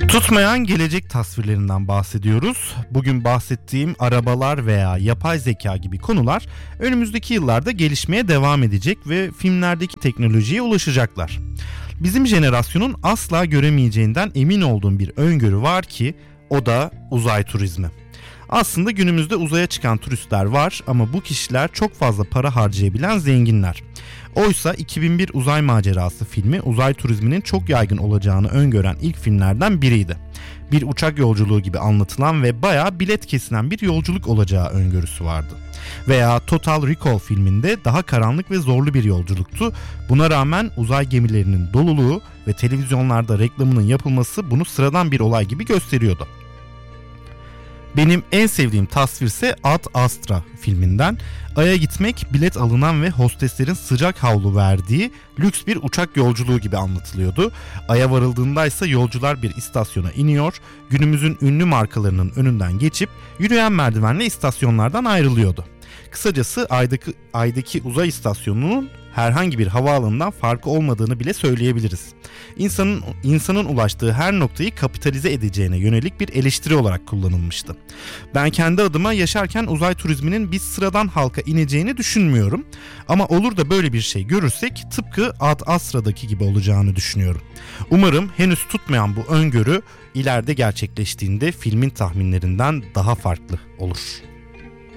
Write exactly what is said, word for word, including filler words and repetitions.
Tutmayan gelecek tasvirlerinden bahsediyoruz. Bugün bahsettiğim arabalar veya yapay zeka gibi konular önümüzdeki yıllarda gelişmeye devam edecek ve filmlerdeki teknolojiye ulaşacaklar. Bizim jenerasyonun asla göremeyeceğinden emin olduğum bir öngörü var ki o da uzay turizmi. Aslında günümüzde uzaya çıkan turistler var ama bu kişiler çok fazla para harcayabilen zenginler. Oysa iki bin bir Uzay Macerası filmi uzay turizminin çok yaygın olacağını öngören ilk filmlerden biriydi. Bir uçak yolculuğu gibi anlatılan ve bayağı bilet kesilen bir yolculuk olacağı öngörüsü vardı. Veya Total Recall filminde daha karanlık ve zorlu bir yolculuktu. Buna rağmen uzay gemilerinin doluluğu ve televizyonlarda reklamının yapılması bunu sıradan bir olay gibi gösteriyordu. Benim en sevdiğim tasvirse Ad Astra filminden. Ay'a gitmek bilet alınan ve hosteslerin sıcak havlu verdiği lüks bir uçak yolculuğu gibi anlatılıyordu. Ay'a varıldığında ise yolcular bir istasyona iniyor, günümüzün ünlü markalarının önünden geçip yürüyen merdivenle istasyonlardan ayrılıyordu. Kısacası Ay'daki, Ay'daki uzay istasyonunun herhangi bir havaalanından farkı olmadığını bile söyleyebiliriz. İnsanın, insanın ulaştığı her noktayı kapitalize edeceğine yönelik bir eleştiri olarak kullanılmıştı. Ben kendi adıma yaşarken uzay turizminin biz sıradan halka ineceğini düşünmüyorum. Ama olur da böyle bir şey görürsek tıpkı Ad Astra'daki gibi olacağını düşünüyorum. Umarım henüz tutmayan bu öngörü ileride gerçekleştiğinde filmin tahminlerinden daha farklı olur.